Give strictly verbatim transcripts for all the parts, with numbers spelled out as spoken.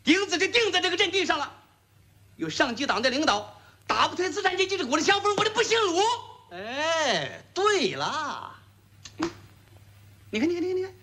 钉子就钉在这个阵地上了。有上级党的领导，打不退资产阶级这股的香风，我就不姓鲁。 哎，对了， 你看，你看，你看，你看。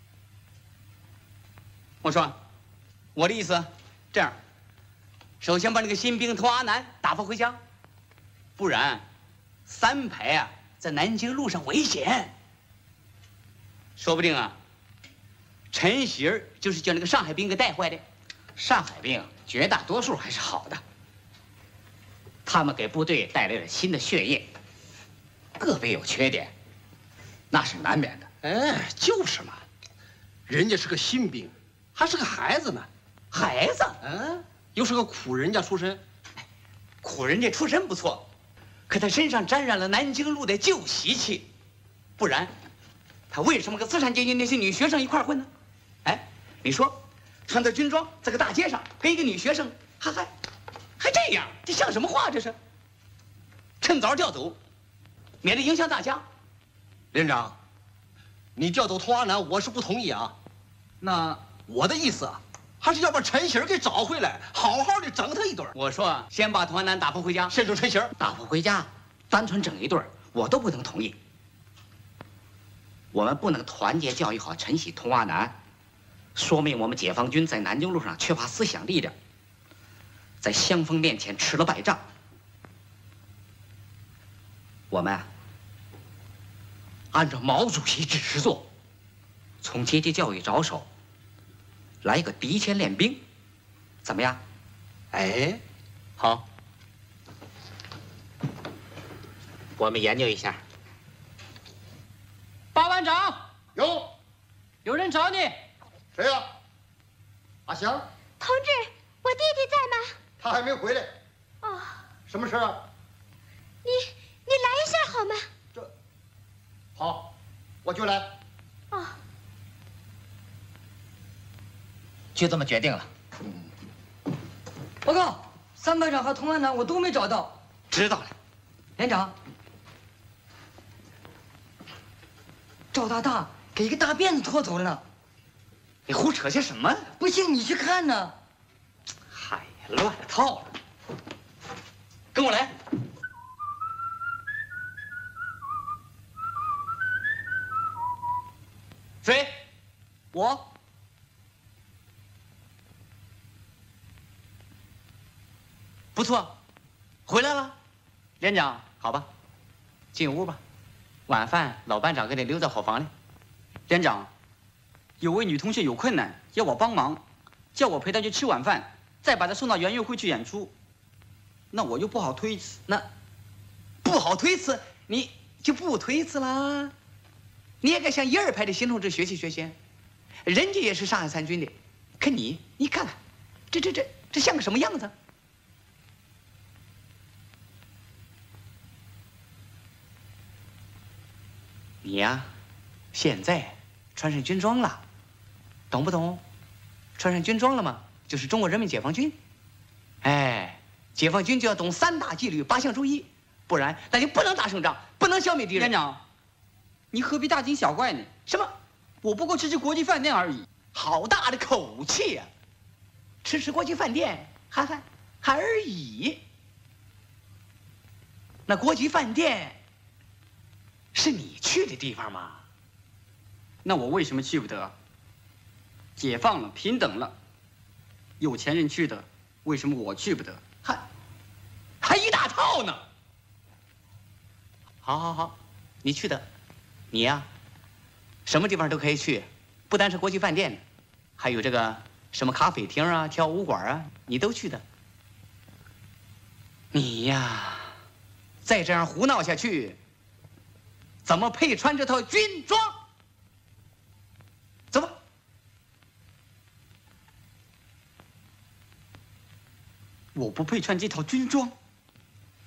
我说，我的意思，这样，首先把那个新兵童阿南打发回家，不然，三排啊在南京路上危险。说不定啊，陈喜儿就是叫那个上海兵给带坏的。 上海兵绝大多数还是好的，他们给部队带来了新的血液，个别有缺点，那是难免的。 哎，就是嘛，人家是个新兵，还是个孩子呢。 孩子， 嗯，又是个苦人家出身。 苦人家出身不错，可他身上沾染了南京路的旧习气，不然，他为什么跟资产阶级那些女学生一块混呢？哎，你说。穿着军装在个大街上跟一个女学生，还还还这样，这像什么话？这是趁早调走，免得影响大家。 连长，你调走童阿南，我是不同意啊。 那我的意思啊，还是要把陈喜儿给找回来，好好的整他一顿。 我说，先把童阿南打发回家， 先整陈喜儿。 打发回家，单纯整一顿，我都不能同意。我们不能团结教育好陈喜、童阿南。说明我们解放军在南京路上缺乏思想力量，在香风面前吃了败仗。我们按照毛主席指示做，从阶级教育着手，来个敌前练兵，怎么样？ 哎， 好， 我们研究一下。 八班长， 有， 有人找你。 谁呀？阿祥。 同志，我弟弟在吗？ 他还没回来。 哦。 什么事啊？ 你你来一下好吗？ 这，好，我就来。 哦。 就这么决定了。 嗯。报告，三班长和童安南我都没找到。 知道了。 连长，赵大大给一个大辫子拖走了呢。 你胡扯些什么？ 不信你去看呢。 嗨呀，乱了套了！跟我来。谁？ 我。 不错，回来了。连长，好吧，进屋吧。晚饭老班长给你留在伙房里。 连长。有位女同学有困难，要我帮忙，叫我陪她去吃晚饭，再把她送到园游会去演出。那我又不好推辞， 那不好推辞，你就不推辞啦。你也该向一二排的新同志学习学习，人家也是上海参军的，可你，你看看，这这这这像个什么样子？你呀，现在穿上军装了。懂不懂？穿上军装了吗？就是中国人民解放军。哎，解放军就要懂三大纪律、八项注意，不然那就不能打胜仗，不能消灭敌人。 连长，你何必大惊小怪呢？ 什么？ 我不过吃吃国际饭店而已。 好大的口气呀！吃吃国际饭店，还还还而已。那国际饭店是你去的地方吗？ 那我为什么去不得？解放了，平等了，有钱人去的，为什么我去不得？ 还还一大套呢！好，好，好，你去的，你呀，什么地方都可以去，不单是国际饭店，还有这个什么咖啡厅啊、跳舞馆啊，你都去的。你呀，再这样胡闹下去，怎么配穿这套军装？走吧。 我不配穿这套军装。